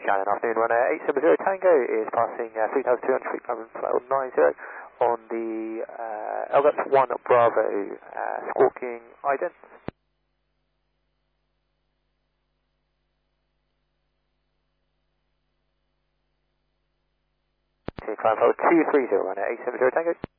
Shannon, afternoon, runner 870 Tango is passing 3,200 feet, climbing flight 90 on the LGAPS 1 Bravo, squawking ident. Climb flight 230, runner 870 Tango.